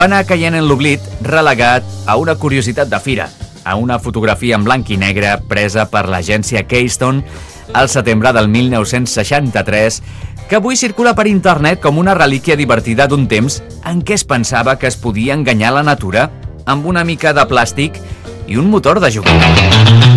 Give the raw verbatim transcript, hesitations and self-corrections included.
Va anar caient en l'oblit, relegat a una curiositat de fira, a una fotografia en blanc i negre presa per l'agència Keystone al setembre del mil nou-cents seixanta-tres, que avui circula per internet com una relíquia divertida d'un temps en què es pensava que es podia enganyar la natura amb una mica de plàstic i un motor de joguina.